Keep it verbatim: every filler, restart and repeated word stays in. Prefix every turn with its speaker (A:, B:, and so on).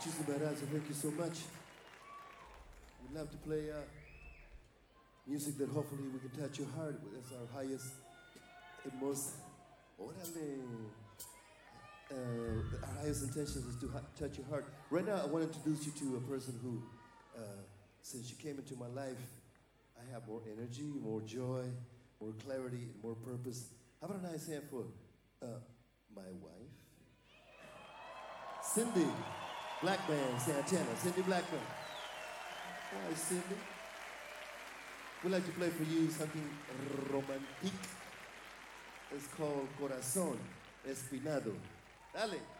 A: Muchísimas gracias. Thank you so much. We'd love to play uh, music that hopefully we can touch your heart with. That's our highest and most. Orale. Uh, our highest intention is to ha- touch your heart. Right now, I want to introduce you to a person who, uh, since she came into my life, I have more energy, more joy, more clarity, and more purpose. How about a nice hand for uh, my wife? Cindy Blackman Santana. Cindy Blackman. Hi, Cindy. We'd like to play for you something romantic. It's called Corazón Espinado. Dale.